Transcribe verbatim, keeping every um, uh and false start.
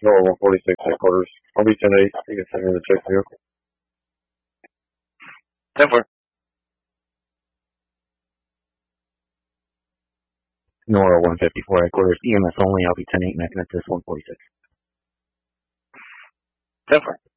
Nora one forty-six headquarters. I'll be ten eight. You can send me the check here. ten four. Nora one fifty-four headquarters. E M S only. I'll be ten eight. Making it to one forty-six. ten four.